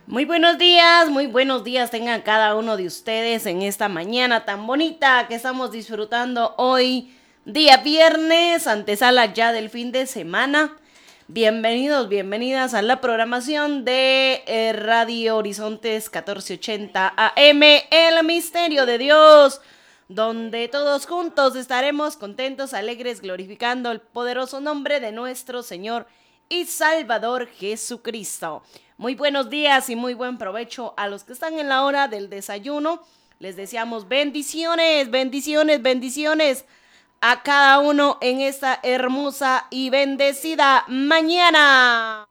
muy buenos días tengan cada uno de ustedes en esta mañana tan bonita que estamos disfrutando hoy, día viernes, antesala ya del fin de semana. Bienvenidos, bienvenidas a la programación de Radio Horizontes 1480 AM, El Misterio de Dios, donde todos juntos estaremos contentos, alegres, glorificando el poderoso nombre de nuestro Señor y Salvador Jesucristo. Muy buenos días y muy buen provecho a los que están en la hora del desayuno. Les deseamos bendiciones, bendiciones, bendiciones a cada uno en esta hermosa y bendecida mañana.